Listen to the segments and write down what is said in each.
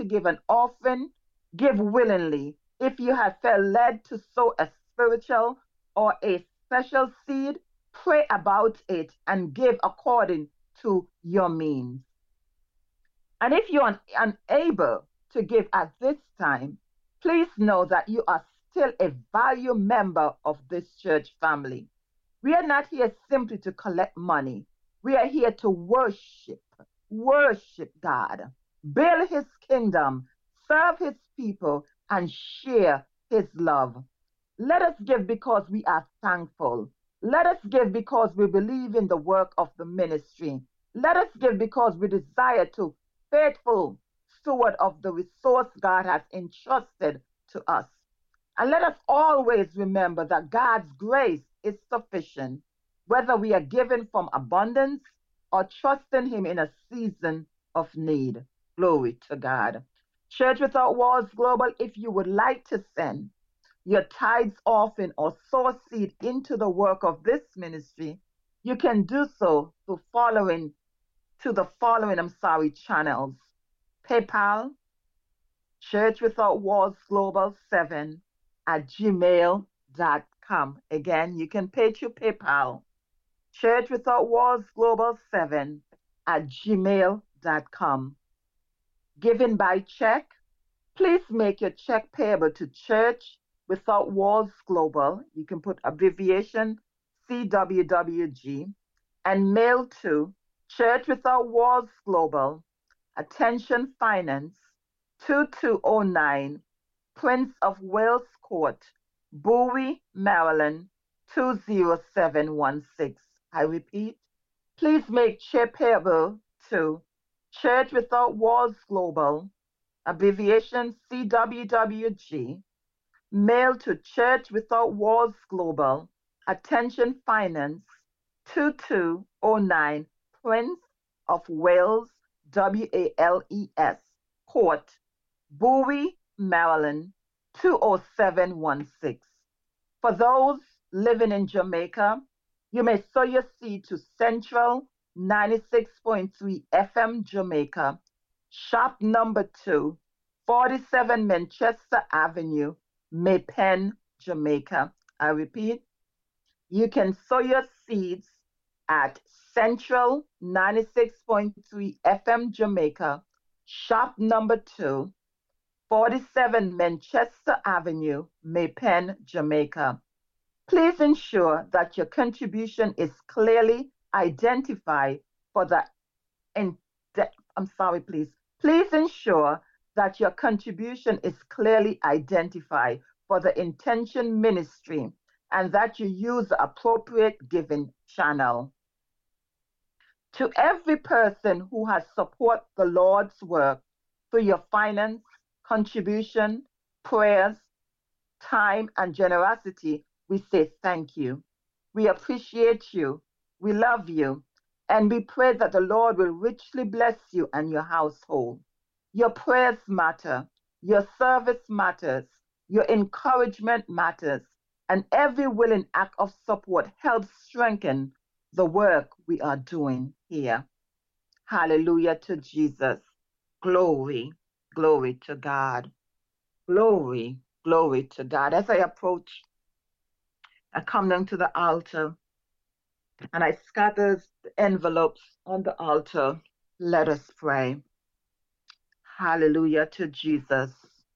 give an offering, give willingly. If you have felt led to sow a spiritual or a special seed, pray about it and give according to your means. And if you're unable to give at this time, please know that you are still a valued member of this church family. We are not here simply to collect money. We are here to worship God, build his kingdom, serve his people, and share his love. Let us give because we are thankful. Let us give because we believe in the work of the ministry. Let us give because we desire to faithful steward of the resource God has entrusted to us. And let us always remember that God's grace is sufficient, whether we are given from abundance or trusting him in a season of need. Glory to God. Church Without Walls Global, if you would like to send your tithes offering or sow seed into the work of this ministry, you can do so through the following channels: PayPal, Church Without Walls Global 7 at gmail.com. Again, you can pay through PayPal, Church Without Walls Global 7 at gmail.com. Giving by check, please make your check payable to Church Without Walls Global. You can put abbreviation CWWG and mail to Church Without Walls Global, Attention Finance, 2209 Prince of Wales Court, Bowie, Maryland, 20716. I repeat, please make check payable to Church Without Walls Global, abbreviation CWWG, mail to Church Without Walls Global, Attention Finance, 2209 Prince of Wales, WALES, Court, Bowie, Maryland, 20716. For those living in Jamaica, you may sow your seed to Central 96.3 FM Jamaica, shop number 2, 47 Manchester Avenue, Maypen, Jamaica. I repeat, you can sow your seeds at Central 96.3 FM Jamaica, shop number 2, 47 Manchester Avenue, Maypen, Jamaica. Please ensure that your contribution is clearly identified for the Please ensure that your contribution is clearly identified for the intention ministry and that you use the appropriate giving channel. To every person who has supported the Lord's work through your finance, contribution, prayers, time, and generosity, we say thank you. We appreciate you. We love you. And we pray that the Lord will richly bless you and your household. Your prayers matter. Your service matters. Your encouragement matters. And every willing act of support helps strengthen the work we are doing here. Hallelujah to Jesus. Glory, glory to God. Glory, glory to God. As I approach, I come down to the altar and I scatter the envelopes on the altar. Let us pray. Hallelujah to Jesus.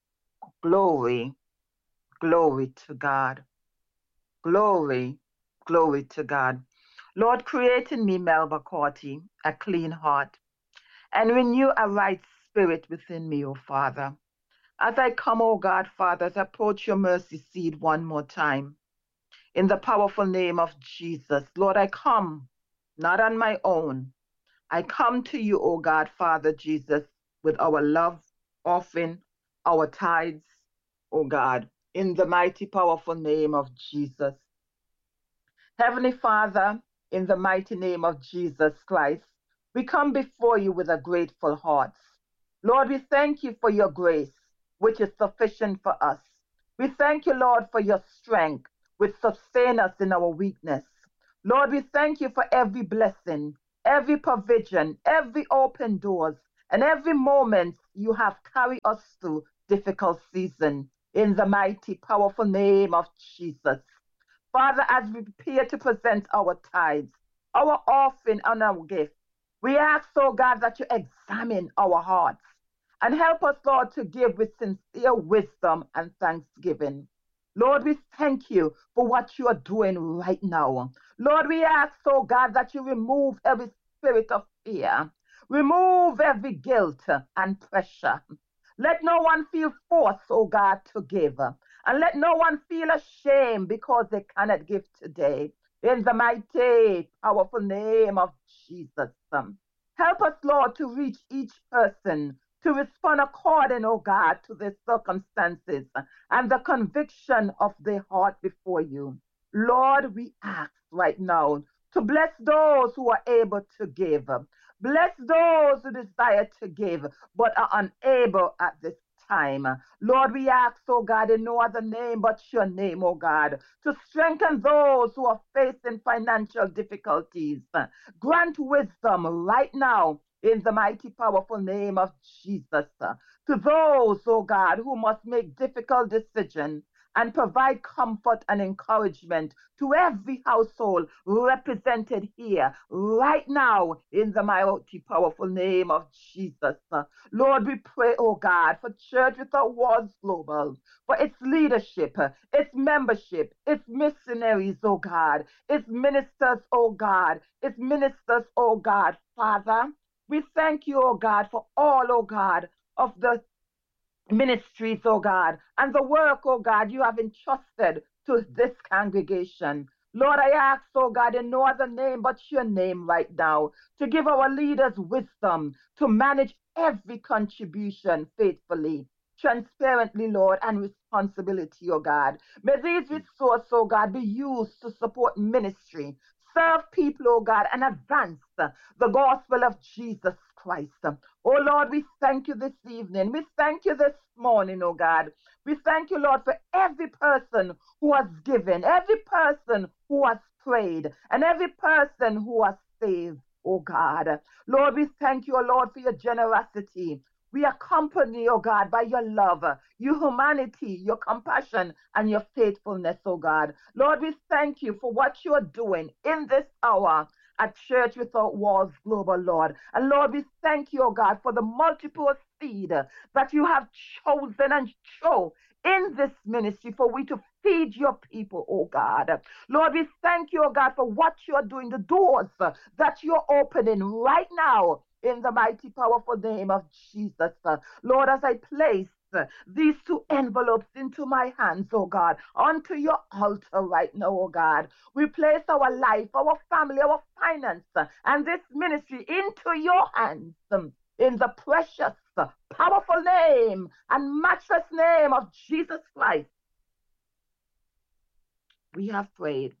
Glory, glory to God. Glory, glory to God. Lord, create in me, Melba Corty, a clean heart and renew a right spirit within me, O Father. As I come, O God, Father, as I approach your mercy seat one more time, in the powerful name of Jesus, Lord, I come not on my own. I come to you, O God, Father Jesus, with our love offering, our tithes, O God, in the mighty, powerful name of Jesus. Heavenly Father, in the mighty name of Jesus Christ, we come before you with a grateful heart. Lord, we thank you for your grace, which is sufficient for us. We thank you, Lord, for your strength, which sustains us in our weakness. Lord, we thank you for every blessing, every provision, every open doors, and every moment you have carried us through difficult season. In the mighty, powerful name of Jesus. Father, as we prepare to present our tithes, our offering, and our gift, we ask, oh God, that you examine our hearts and help us, Lord, to give with sincere wisdom and thanksgiving. Lord, we thank you for what you are doing right now. Lord, we ask, oh God, that you remove every spirit of fear, remove every guilt and pressure. Let no one feel forced, oh God, to give. And let no one feel ashamed because they cannot give today. In the mighty, powerful name of Jesus. Help us, Lord, to reach each person, to respond according, oh God, to their circumstances and the conviction of their heart before you. Lord, we ask right now to bless those who are able to give. Bless those who desire to give but are unable at this time. Lord, we ask, oh God, in no other name but your name, oh God, to strengthen those who are facing financial difficulties. Grant wisdom right now in the mighty, powerful name of Jesus. To those, oh God, who must make difficult decisions and provide comfort and encouragement to every household represented here right now in the mighty, powerful name of Jesus. Lord, we pray, oh God, for Church Without Walls Global, for its leadership, its membership, its missionaries, oh God, its ministers, oh God, its ministers, oh God. Father, we thank you, oh God, for all, oh God, of the ministries, oh God, and the work, oh God, you have entrusted to this congregation. Lord, I ask, oh God, in no other name but your name right now, to give our leaders wisdom to manage every contribution faithfully, transparently, Lord, and responsibility, oh God. May these resources, oh God, be used to support ministry, serve people, oh God, and advance the gospel of Jesus Christ. Oh Lord, we thank you this evening. We thank you this morning, oh God. We thank you, Lord, for every person who has given, every person who has prayed, and every person who has saved, oh God. Lord, we thank you, oh Lord, for your generosity. We accompany, oh God, by your love, your humanity, your compassion, and your faithfulness, oh God. Lord, we thank you for what you are doing in this hour at Church Without Walls Global, Lord. And Lord, we thank you, oh God, for the multiple seed that you have chosen and show in this ministry for we to feed your people, oh God. Lord, we thank you, oh God, for what you're doing, the doors that you're opening right now in the mighty, powerful name of Jesus. Lord, as I place these two envelopes into my hands, oh God, onto your altar right now, oh God. We place our life, our family, our finance, and this ministry into your hands in the precious, powerful name and matchless name of Jesus Christ. We have prayed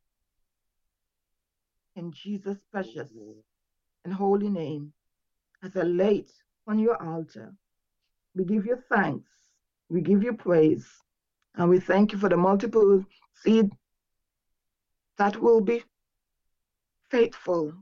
in Jesus' precious and holy name. As I lay it on your altar, we give you thanks, we give you praise, and we thank you for the multiple seed that will be faithful.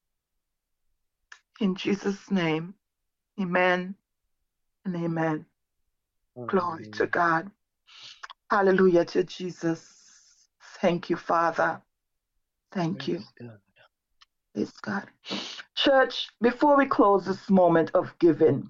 In Jesus' name, amen and amen. Glory to God. Hallelujah to Jesus. Thank you, Father. Thank you. Praise God. Church, before we close this moment of giving,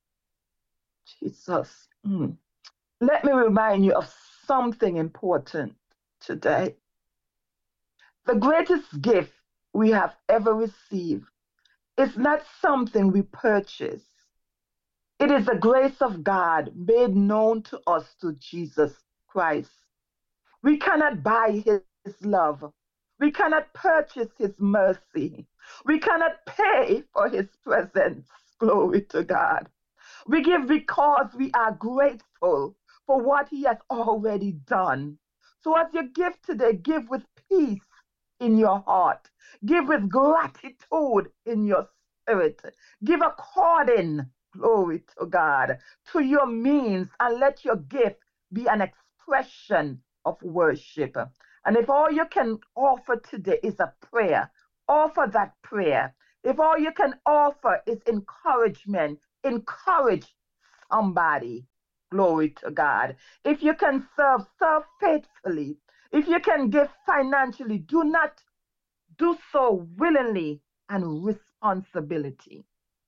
Jesus, let me remind you of something important today. The greatest gift we have ever received is not something we purchase. It is the grace of God made known to us through Jesus Christ. We cannot buy his love. We cannot purchase his mercy. We cannot pay for his presence. Glory to God. We give because we are grateful for what he has already done. So as you give today, give with peace in your heart. Give with gratitude in your spirit. Give according, glory to God, to your means, and let your gift be an expression of worship. And if all you can offer today is a prayer, offer that prayer. If all you can offer is encouragement, encourage somebody. Glory to God. If you can serve, serve faithfully. If you can give financially, do not do so willingly and responsibility.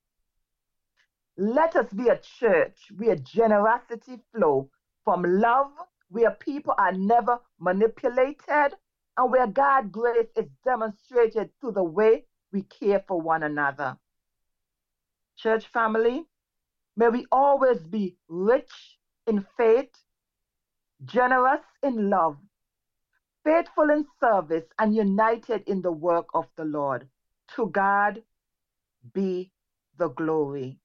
Let us be a church where generosity flow from love, where people are never manipulated, and where God's grace is demonstrated through the way we care for one another. Church family, may we always be rich in faith, generous in love, faithful in service, and united in the work of the Lord. To God be the glory.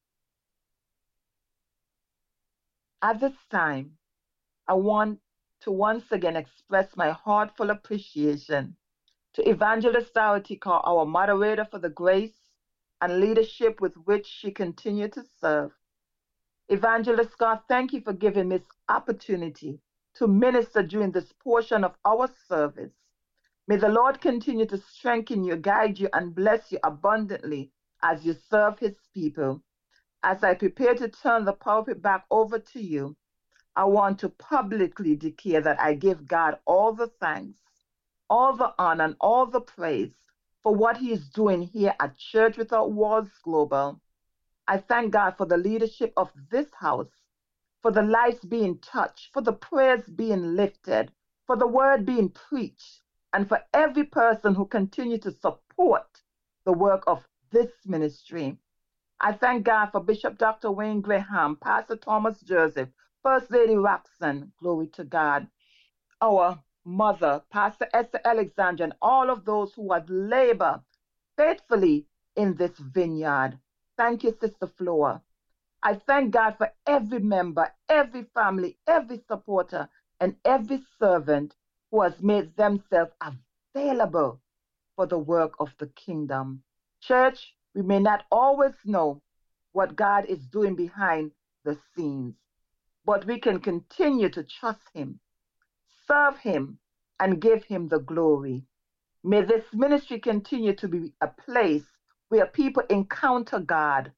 At this time, I want to once again express my heartfelt appreciation to Evangelist Dorothy Carr, our moderator, for the grace and leadership with which she continued to serve. Evangelist Carr, thank you for giving me this opportunity to minister during this portion of our service. May the Lord continue to strengthen you, guide you, and bless you abundantly as you serve his people. As I prepare to turn the pulpit back over to you, I want to publicly declare that I give God all the thanks, all the honor, and all the praise for what he is doing here at Church Without Walls Global. I thank God for the leadership of this house, for the lives being touched, for the prayers being lifted, for the word being preached, and for every person who continues to support the work of this ministry. I thank God for Bishop Dr. Wayne Graham, Pastor Thomas Joseph, First Lady Roxanne, glory to God, our mother, Pastor Esther Alexander, and all of those who have labored faithfully in this vineyard. Thank you, Sister Flora. I thank God for every member, every family, every supporter, and every servant who has made themselves available for the work of the kingdom. Church, we may not always know what God is doing behind the scenes, but we can continue to trust him, serve him, and give him the glory. May this ministry continue to be a place where people encounter God.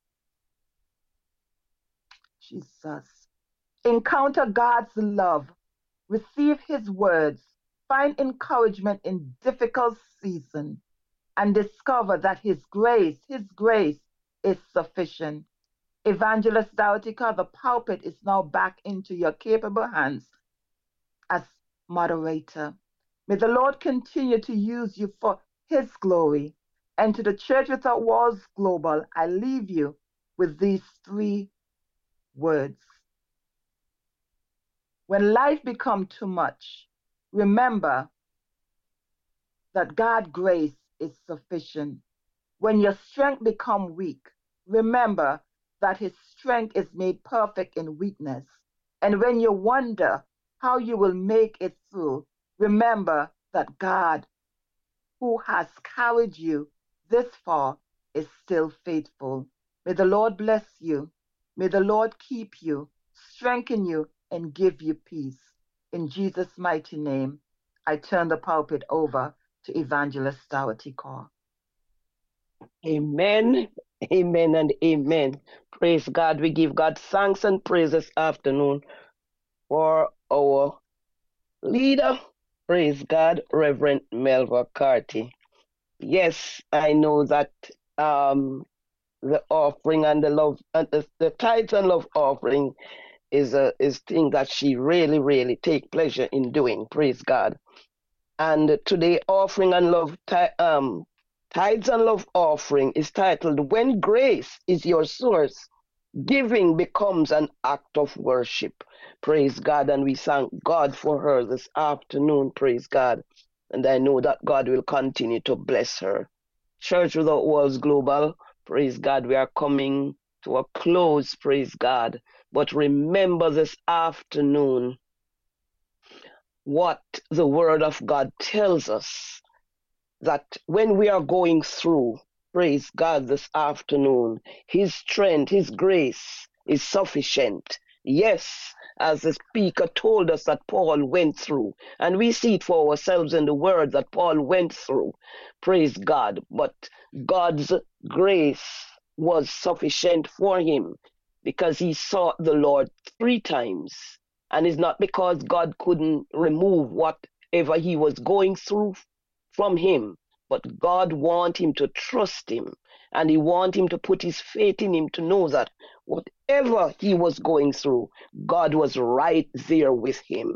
Jesus. Encounter God's love, receive his words, find encouragement in difficult seasons, and discover that his grace is sufficient. Evangelist Dorothy Carr, the pulpit is now back into your capable hands as moderator. May the Lord continue to use you for his glory. And to the Church Without Walls Global, I leave you with these 3 words. When life becomes too much, remember that God's grace is sufficient. When your strength becomes weak, remember that his strength is made perfect in weakness. And when you wonder how you will make it through, remember that God, who has carried you this far, is still faithful. May the Lord bless you. May the Lord keep you, strengthen you, and give you peace. In Jesus' mighty name, I turn the pulpit over to Evangelist Dorothy Carr. Amen, amen, and amen. Praise God. We give God thanks and praise this afternoon for our leader. Praise God, Reverend Melva Carty. Yes, I know that the offering and the love, and the tithes and love offering is thing that she really take pleasure in doing. Praise God. And today, offering and love, tithes and love offering is titled, When Grace is Your Source, Giving Becomes an Act of Worship. Praise God. And we thank God for her this afternoon. Praise God. And I know that God will continue to bless her. Church Without Walls Global, praise God, we are coming to a close, praise God. But remember this afternoon what the Word of God tells us, that when we are going through, praise God, this afternoon, his strength, his grace is sufficient. Yes, as the speaker told us that Paul went through, and we see it for ourselves in the word that Paul went through. Praise God. But God's grace was sufficient for him because he sought the Lord 3 times. And it's not because God couldn't remove whatever he was going through from him, but God want him to trust him, and he want him to put his faith in him, to know that whatever he was going through, God was right there with him.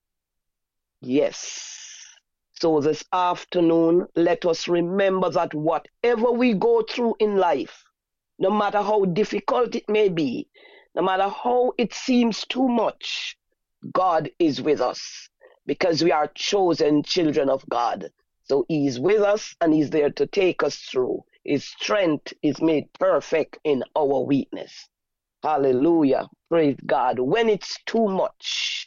Yes. So this afternoon, let us remember that whatever we go through in life, no matter how difficult it may be, no matter how it seems too much, God is with us because we are chosen children of God. So he's with us and he's there to take us through. His strength is made perfect in our weakness. Hallelujah. Praise God. When it's too much,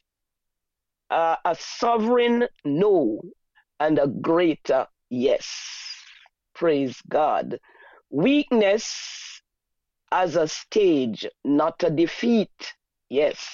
a sovereign no and a greater yes. Praise God. Weakness as a stage, not a defeat. Yes.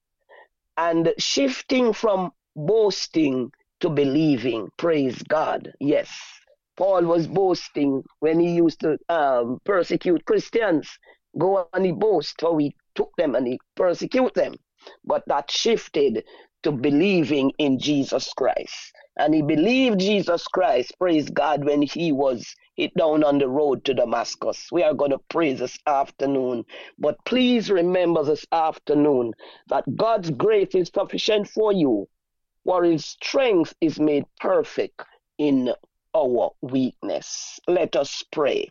And shifting from boasting to believing. Praise God. Yes. Paul was boasting when he used to persecute Christians. Go and he boast how he took them and he persecute them. But that shifted to believing in Jesus Christ. And he believed Jesus Christ, praise God, when he was hit down on the road to Damascus. We are going to pray this afternoon. But please remember this afternoon that God's grace is sufficient for you, for his strength is made perfect in our weakness. Let us pray.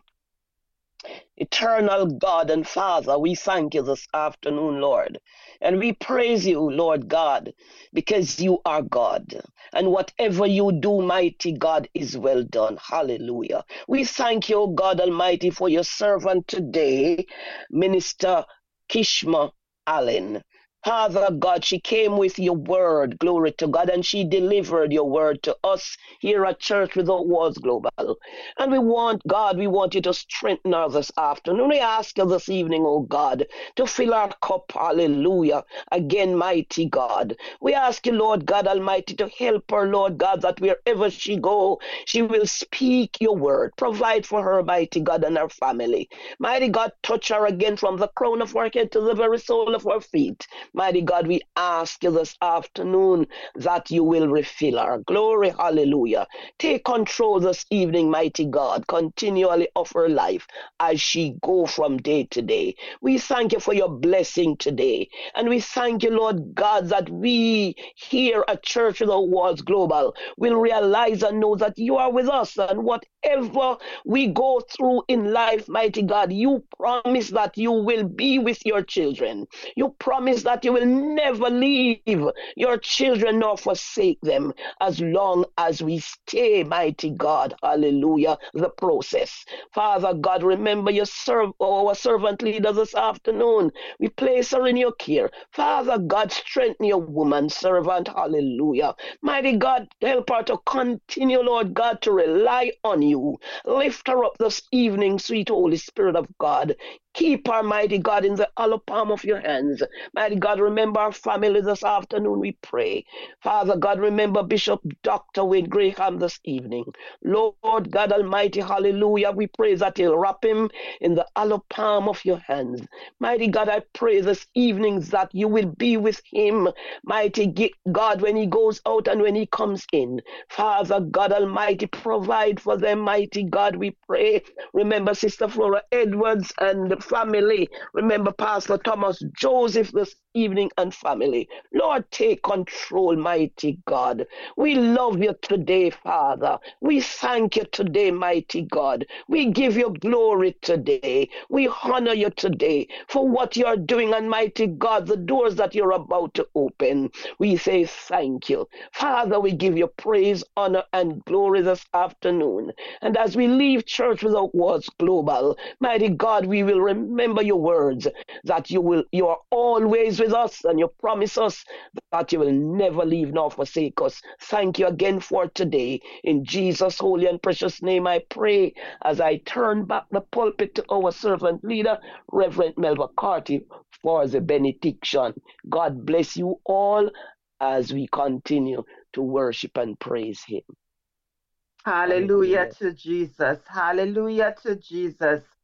Eternal God and Father, we thank you this afternoon, Lord. And we praise you, Lord God, because you are God. And whatever you do, mighty God, is well done. Hallelujah. We thank you, God Almighty, for your servant today, Minister Kishma Allen. Father God, she came with your word, glory to God, and she delivered your word to us here at Church Without Walls Global. And we want you to strengthen her this afternoon. We ask you this evening, oh God, to fill our cup, hallelujah, again, mighty God. We ask you, Lord God Almighty, to help her, Lord God, that wherever she go, she will speak your word. Provide for her, mighty God, and her family. Mighty God, touch her again from the crown of her head to the very sole of her feet. Mighty God, we ask you this afternoon that you will refill her. Glory, hallelujah. Take control this evening, mighty God, continually of her life as she go from day to day. We thank you for your blessing today. And we thank you, Lord God, that we here at Church Without Walls Global will realize and know that you are with us, and whatever we go through in life, mighty God, you promise that you will be with your children. You promise that you will never leave your children nor forsake them as long as we stay, mighty God. Hallelujah. The process. Father God, remember our servant leader this afternoon. We place her in your care. Father God, strengthen your woman servant. Hallelujah. Mighty God, help her to continue, Lord God, to rely on you. Lift her up this evening, sweet Holy Spirit of God. Keep her, mighty God, in the hollow palm of your hands. Mighty God, remember our family this afternoon, we pray. Father God, remember Bishop Dr. Wade Graham this evening. Lord God Almighty, hallelujah, we pray that you'll wrap him in the hollow palm of your hands. Mighty God, I pray this evening that you will be with him, mighty God, when he goes out and when he comes in. Father God Almighty, provide for them, mighty God, we pray. Remember Sister Flora Edwards and the family. Remember Pastor Thomas Joseph this evening and family. Lord, take control, mighty God. We love you today, Father. We thank you today, mighty God. We give you glory today. We honor you today for what you're doing, and mighty God, the doors that you're about to open. We say thank you. Father, we give you praise, honor, and glory this afternoon. And as we leave Church Without Walls Global, mighty God, we will remember your words that you are always with us, and you promise us that you will never leave nor forsake us. Thank you again for today. In Jesus' holy and precious name I pray, as I turn back the pulpit to our servant leader, Reverend Melba Carty, for the benediction. God bless you all as we continue to worship and praise him. Hallelujah to Jesus. Hallelujah to Jesus.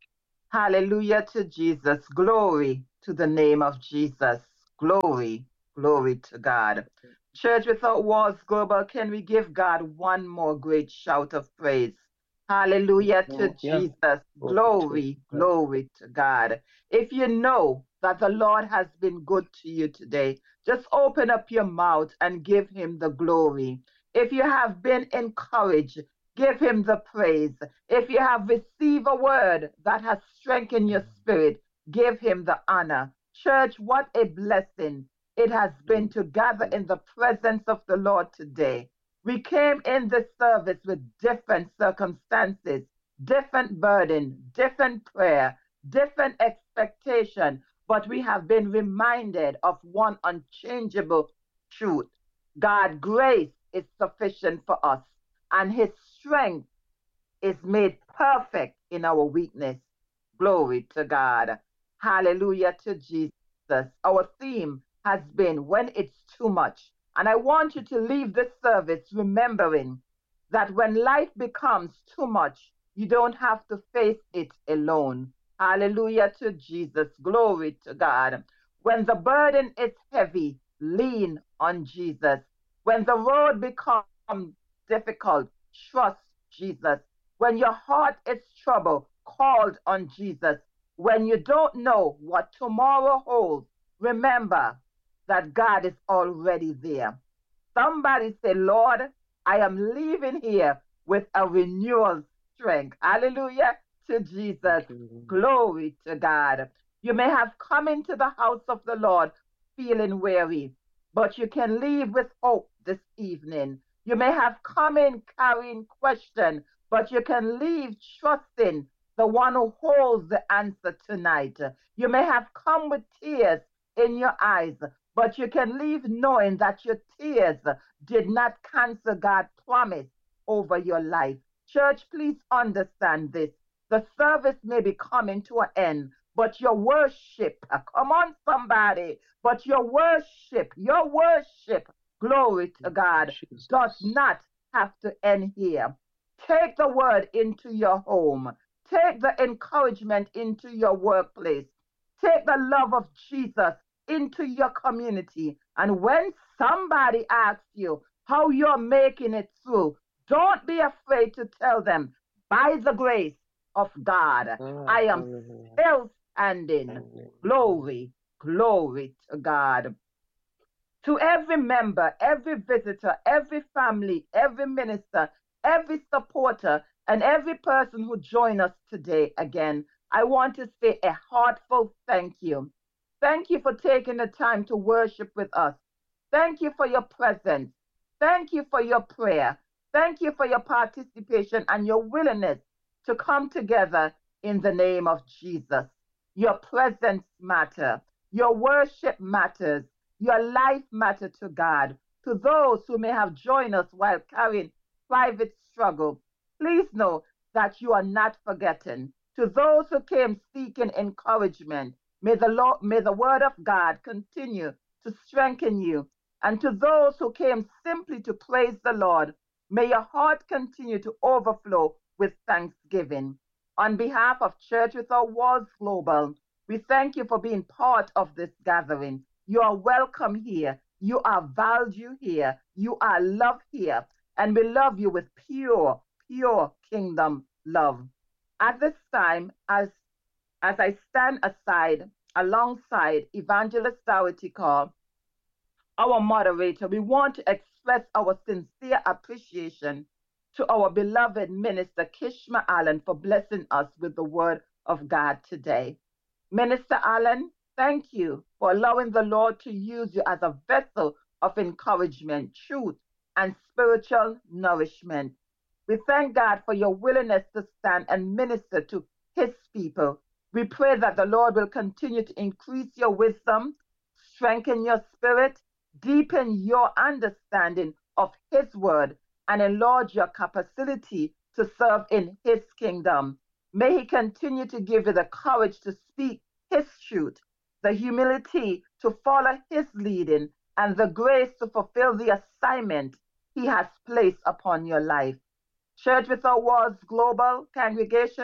Hallelujah to Jesus. Glory to the name of Jesus. Glory, glory to God. Church Without Walls Global, can we give God one more great shout of praise? Hallelujah to Yeah. Jesus. Glory, glory to God. If you know that the Lord has been good to you today, just open up your mouth and give him the glory. If you have been encouraged, give him the praise. If you have received a word that has strengthened your spirit, give him the honor. Church, what a blessing it has been to gather in the presence of the Lord today. We came in this service with different circumstances, different burden, different prayer, different expectation, but we have been reminded of one unchangeable truth. God's grace is sufficient for us, and his strength is made perfect in our weakness. Glory to God. Hallelujah to Jesus. Our theme has been when it's too much. And I want you to leave this service remembering that when life becomes too much, you don't have to face it alone. Hallelujah to Jesus. Glory to God. When the burden is heavy, lean on Jesus. When the road becomes difficult, trust Jesus. When your heart is troubled, call on Jesus. When you don't know what tomorrow holds, remember that God is already there. Somebody say, Lord, I am leaving here with a renewal strength. Hallelujah to Jesus. Glory to God. You may have come into the house of the Lord feeling weary, but you can leave with hope this evening. You may have come in carrying question, but you can leave trusting the one who holds the answer tonight. You may have come with tears in your eyes, but you can leave knowing that your tears did not cancel God's promise over your life. Church, please understand this. The service may be coming to an end, but your worship, come on somebody, but your worship, glory to God, does not have to end here. Take the word into your home. Take the encouragement into your workplace. Take the love of Jesus into your community. And when somebody asks you how you're making it through, don't be afraid to tell them, by the grace of God, I am still standing. Glory, glory to God. To every member, every visitor, every family, every minister, every supporter, and every person who joined us today again, I want to say a heartfelt thank you. Thank you for taking the time to worship with us. Thank you for your presence. Thank you for your prayer. Thank you for your participation and your willingness to come together in the name of Jesus. Your presence matters. Your worship matters. Your life matters to God. To those who may have joined us while carrying private struggle, please know that you are not forgotten. To those who came seeking encouragement, may the word of God continue to strengthen you. And to those who came simply to praise the Lord, may your heart continue to overflow with thanksgiving. On behalf of Church Without Walls Global, we thank you for being part of this gathering. You are welcome here. You are valued here. You are loved here. And we love you with pure, pure kingdom love. At this time, as I stand aside alongside Evangelist Dorothy Carr, our moderator, we want to express our sincere appreciation to our beloved minister Kishma Allen for blessing us with the word of God today. Minister Allen, thank you for allowing the Lord to use you as a vessel of encouragement, truth, and spiritual nourishment. We thank God for your willingness to stand and minister to his people. We pray that the Lord will continue to increase your wisdom, strengthen your spirit, deepen your understanding of his word, and enlarge your capacity to serve in his kingdom. May he continue to give you the courage to speak his truth, the humility to follow his leading, and the grace to fulfill the assignment he has placed upon your life. Church Without Walls Global congregation,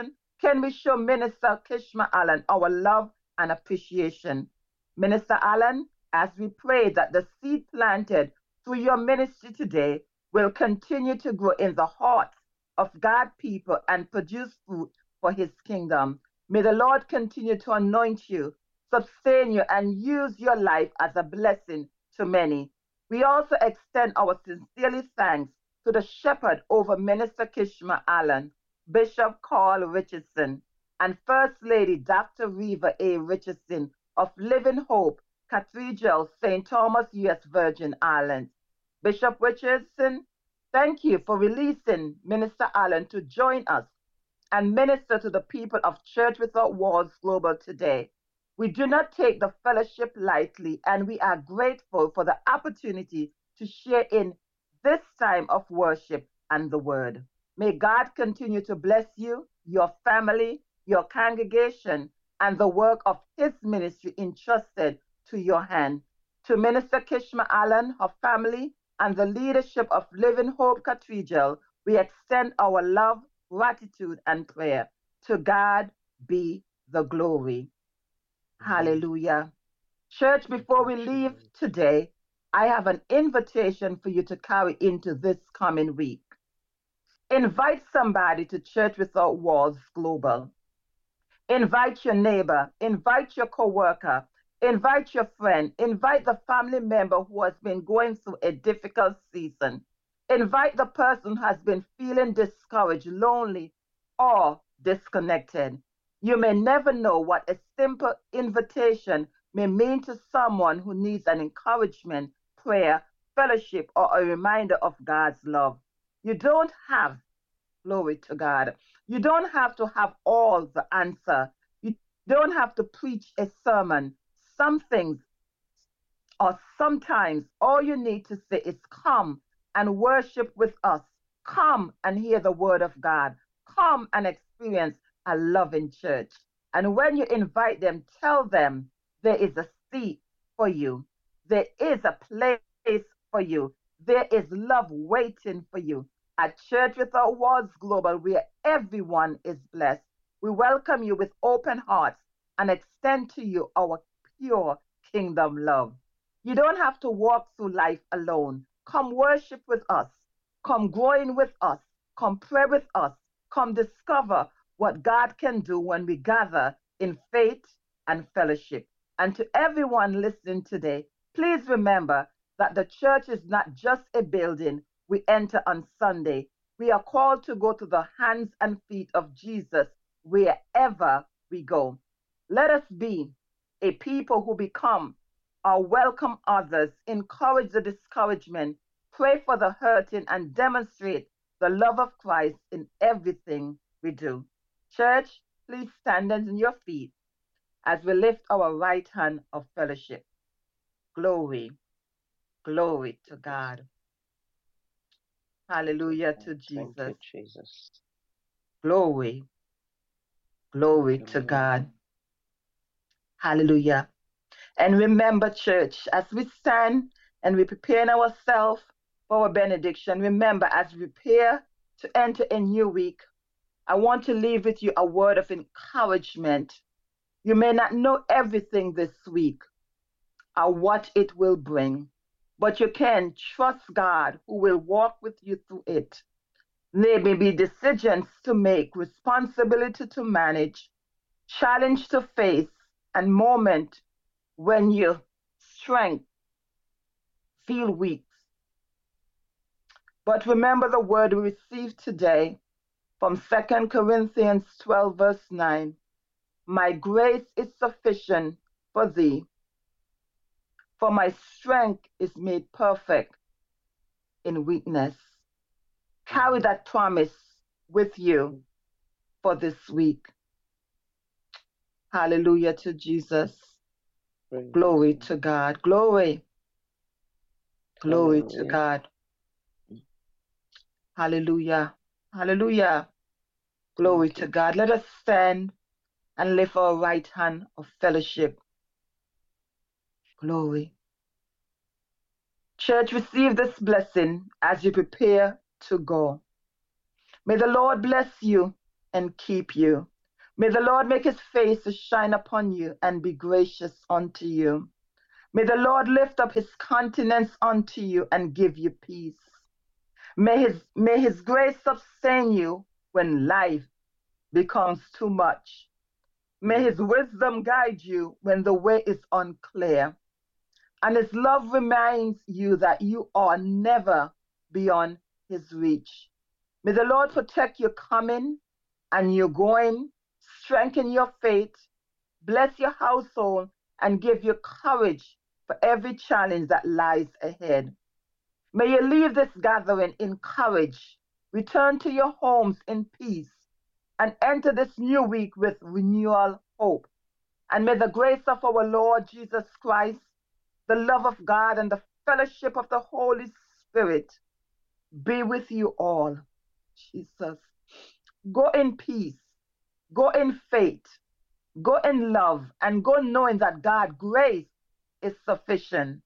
can we show Minister Kishma Allen our love and appreciation? Minister Allen, as we pray that the seed planted through your ministry today will continue to grow in the hearts of God's people and produce fruit for his kingdom. May the Lord continue to anoint you, sustain you, and use your life as a blessing to many. We also extend our sincerely thanks to the shepherd over Minister Kishma Allen, Bishop Carl Richardson, and First Lady Dr. Reva A. Richardson of Living Hope Cathedral, St. Thomas, U.S. Virgin Islands. Bishop Richardson, thank you for releasing Minister Allen to join us and minister to the people of Church Without Walls Global today. We do not take the fellowship lightly, and we are grateful for the opportunity to share in this time of worship and the word. May God continue to bless you, your family, your congregation, and the work of his ministry entrusted to your hand. To Minister Kishma Allen, her family, and the leadership of Living Hope Cathedral, we extend our love, gratitude, and prayer. To God be the glory. Hallelujah. Church, before we leave today, I have an invitation for you to carry into this coming week. Invite somebody to Church Without Walls Global. Invite your neighbor, invite your coworker, invite your friend, invite the family member who has been going through a difficult season. Invite the person who has been feeling discouraged, lonely, or disconnected. You may never know what a simple invitation may mean to someone who needs an encouragement, prayer, fellowship, or a reminder of God's love. You don't have, glory to God, you don't have to have all the answer. You don't have to preach a sermon. Some things, or sometimes, all you need to say is come and worship with us. Come and hear the word of God. Come and experience a loving church. And when you invite them, tell them there is a seat for you. There is a place for you. There is love waiting for you. At Church Without Walls Global, where everyone is blessed, we welcome you with open hearts and extend to you our pure kingdom love. You don't have to walk through life alone. Come worship with us. Come growing with us. Come pray with us. Come discover what God can do when we gather in faith and fellowship. And to everyone listening today, please remember that the church is not just a building we enter on Sunday. We are called to go to the hands and feet of Jesus wherever we go. Let us be a people who become or welcome others, encourage the discouragement, pray for the hurting, and demonstrate the love of Christ in everything we do. Church, please stand on your feet as we lift our right hand of fellowship. Glory, glory to God. Hallelujah to Jesus. Thank you, Jesus. Glory, glory to God. Hallelujah. And remember, church, as we stand and we prepare ourselves for our benediction, remember, as we prepare to enter a new week, I want to leave with you a word of encouragement. You may not know everything this week or what it will bring, but you can trust God who will walk with you through it. There may be decisions to make, responsibility to manage, challenge to face, and moment when your strength feel weak. But remember the word we received today from 2 Corinthians 12, verse 9. My grace is sufficient for thee, for my strength is made perfect in weakness. Carry that promise with you for this week. Hallelujah to Jesus. Glory to God. Glory. Glory to God. Hallelujah. Hallelujah. Glory to God. Let us stand and lift our right hand of fellowship. Glory. Church, receive this blessing as you prepare to go. May the Lord bless you and keep you. May the Lord make his face to shine upon you and be gracious unto you. May the Lord lift up his countenance unto you and give you peace. May his grace sustain you when life becomes too much. May his wisdom guide you when the way is unclear. And his love reminds you that you are never beyond his reach. May the Lord protect your coming and your going, strengthen your faith, bless your household, and give you courage for every challenge that lies ahead. May you leave this gathering encouraged, return to your homes in peace, and enter this new week with renewal hope. And may the grace of our Lord Jesus Christ, the love of God, and the fellowship of the Holy Spirit be with you all. Jesus. Go in peace, go in faith, go in love, and go knowing that God's grace is sufficient.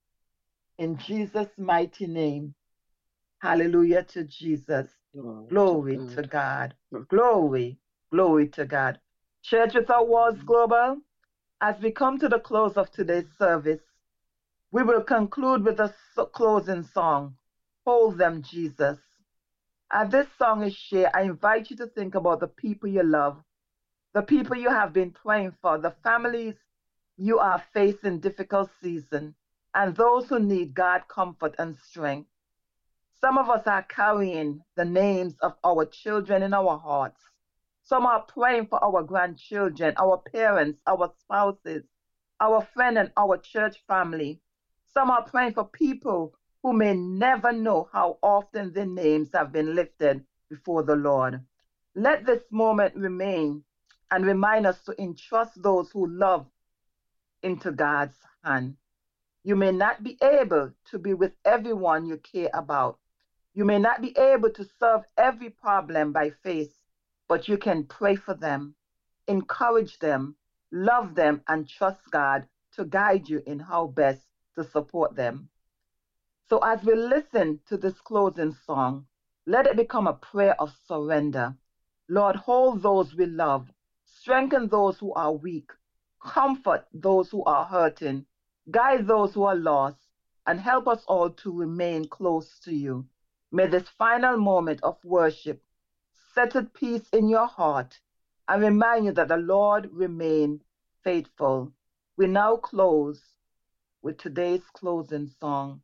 In Jesus' mighty name. Hallelujah to Jesus. Glory to God. Glory, glory to God. Church Without Walls Global, as we come to the close of today's service, we will conclude with a closing song, Hold Them, Jesus. As this song is shared, I invite you to think about the people you love, the people you have been praying for, the families you are facing difficult season, and those who need God comfort and strength. Some of us are carrying the names of our children in our hearts. Some are praying for our grandchildren, our parents, our spouses, our friend and our church family. Some are praying for people who may never know how often their names have been lifted before the Lord. Let this moment remain and remind us to entrust those who love into God's hand. You may not be able to be with everyone you care about. You may not be able to solve every problem by faith, but you can pray for them, encourage them, love them, and trust God to guide you in how best to support them. So as we listen to this closing song, let it become a prayer of surrender. Lord, hold those we love, strengthen those who are weak, comfort those who are hurting, guide those who are lost, and help us all to remain close to you. May this final moment of worship settle peace in your heart and remind you that the Lord remains faithful. We now close with today's closing song.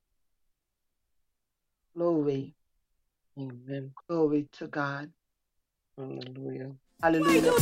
Glory. Amen. Glory to God. Hallelujah. Hallelujah.